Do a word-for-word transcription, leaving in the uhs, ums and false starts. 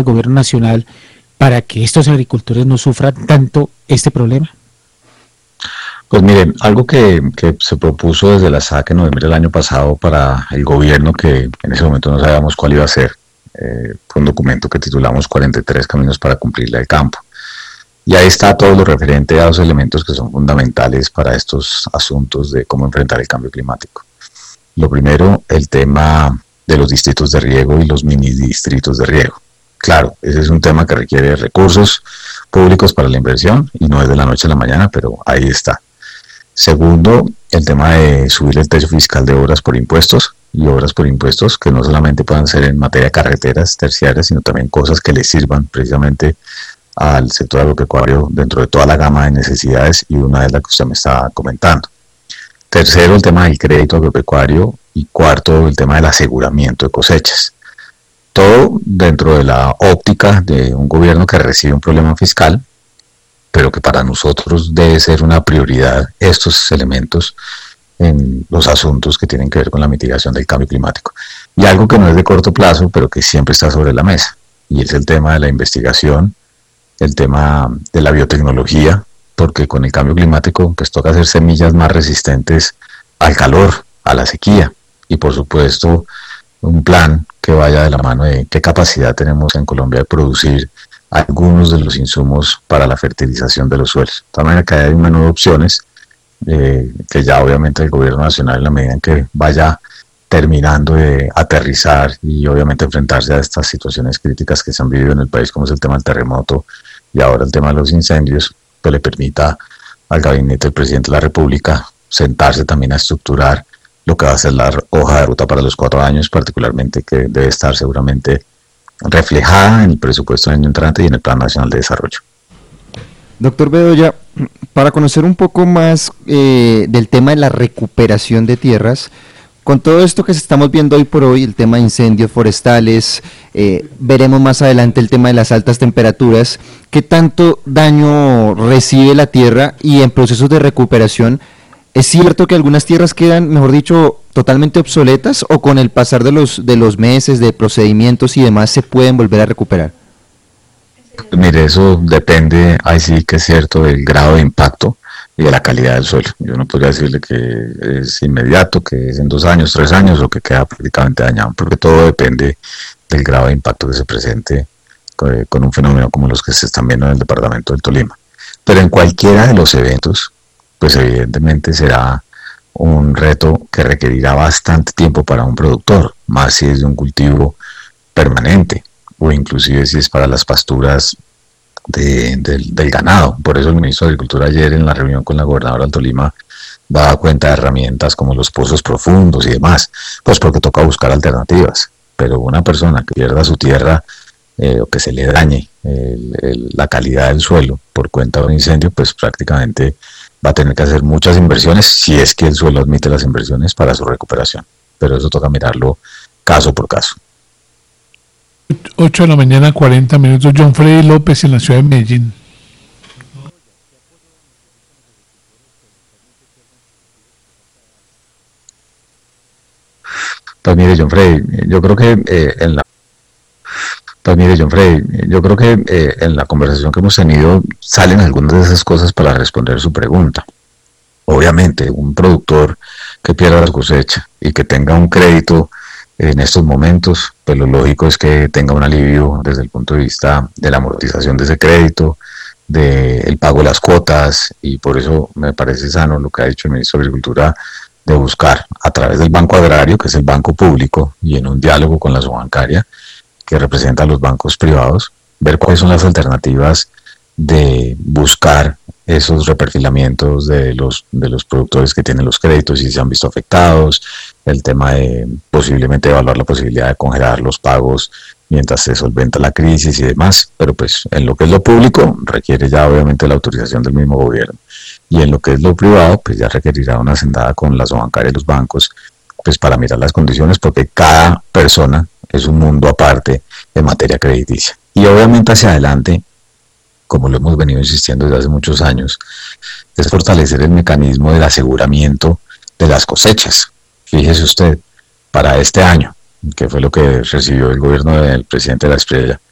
al gobierno nacional para que estos agricultores no sufran tanto este problema? Pues miren, algo que, que se propuso desde la S A C en noviembre del año pasado para el gobierno, que en ese momento no sabíamos cuál iba a ser, eh, fue un documento que titulamos cuarenta y tres caminos para cumplirle al campo. Y ahí está todo lo referente a dos elementos que son fundamentales para estos asuntos de cómo enfrentar el cambio climático. Lo primero, el tema de los distritos de riego y los mini distritos de riego. Claro, ese es un tema que requiere recursos públicos para la inversión y no es de la noche a la mañana, pero ahí está. Segundo, el tema de subir el techo fiscal de obras por impuestos y obras por impuestos que no solamente puedan ser en materia de carreteras terciarias, sino también cosas que le sirvan precisamente al sector agropecuario dentro de toda la gama de necesidades, y una es la que usted me estaba comentando. Tercero, el tema del crédito agropecuario, y cuarto, el tema del aseguramiento de cosechas. Todo dentro de la óptica de un gobierno que recibe un problema fiscal, pero que para nosotros debe ser una prioridad estos elementos en los asuntos que tienen que ver con la mitigación del cambio climático. Y algo que no es de corto plazo, pero que siempre está sobre la mesa, y es el tema de la investigación, el tema de la biotecnología, porque con el cambio climático pues toca hacer semillas más resistentes al calor, a la sequía, y por supuesto un plan que vaya de la mano de qué capacidad tenemos en Colombia de producir algunos de los insumos para la fertilización de los suelos. De manera que hay una nueva opciones eh, que ya obviamente el gobierno nacional, en la medida en que vaya terminando de aterrizar y obviamente enfrentarse a estas situaciones críticas que se han vivido en el país, como es el tema del terremoto y ahora el tema de los incendios, pues le permita al gabinete del presidente de la República sentarse también a estructurar lo que va a ser la hoja de ruta para los cuatro años, particularmente que debe estar seguramente reflejada en el presupuesto del año entrante y en el Plan Nacional de Desarrollo. Doctor Bedoya, para conocer un poco más eh, del tema de la recuperación de tierras, con todo esto que estamos viendo hoy por hoy, el tema de incendios forestales, eh, veremos más adelante el tema de las altas temperaturas, ¿qué tanto daño recibe la tierra? Y en procesos de recuperación, ¿es cierto que algunas tierras quedan, mejor dicho, totalmente obsoletas, o con el pasar de los, de los meses, de procedimientos y demás, se pueden volver a recuperar? Mire, eso depende, ahí sí que es cierto, del grado de impacto y de la calidad del suelo. Yo no podría decirle que es inmediato, que es en dos años, tres años, o que queda prácticamente dañado, porque todo depende del grado de impacto que se presente con, con un fenómeno como los que se están viendo en el departamento del Tolima. Pero en cualquiera de los eventos, pues evidentemente será un reto que requerirá bastante tiempo para un productor, más si es de un cultivo permanente, o inclusive si es para las pasturas de, del, del ganado. Por eso el ministro de Agricultura ayer en la reunión con la gobernadora del Tolima daba cuenta de herramientas como los pozos profundos y demás, pues porque toca buscar alternativas. Pero una persona que pierda su tierra eh, o que se le dañe el, el, la calidad del suelo por cuenta de un incendio, pues prácticamente va a tener que hacer muchas inversiones, si es que el suelo admite las inversiones, para su recuperación. Pero eso toca mirarlo caso por caso. ocho de la mañana, cuarenta minutos. John Freddy López en la ciudad de Medellín. Pues mire, John Freddy, yo creo que eh, en la Pues mire, John Freddy, yo creo que eh, en la conversación que hemos tenido salen algunas de esas cosas para responder su pregunta. Obviamente, un productor que pierda la cosecha y que tenga un crédito en estos momentos, pues lo lógico es que tenga un alivio desde el punto de vista de la amortización de ese crédito, del pago de las cuotas, y por eso me parece sano lo que ha dicho el ministro de Agricultura, de buscar a través del Banco Agrario, que es el banco público, y en un diálogo con la subbancaria, que representa a los bancos privados, ver cuáles son las alternativas de buscar esos reperfilamientos de los, de los productores que tienen los créditos y se han visto afectados, el tema de posiblemente evaluar la posibilidad de congelar los pagos mientras se solventa la crisis y demás, pero pues en lo que es lo público requiere ya obviamente la autorización del mismo gobierno, y en lo que es lo privado pues ya requerirá una sentada con la subbancaria y los bancos pues para mirar las condiciones, porque cada persona es un mundo aparte en materia crediticia. Y obviamente hacia adelante, como lo hemos venido insistiendo desde hace muchos años, es fortalecer el mecanismo del aseguramiento de las cosechas. Fíjese usted, para este año, que fue lo que recibió el gobierno del presidente de la Espriella,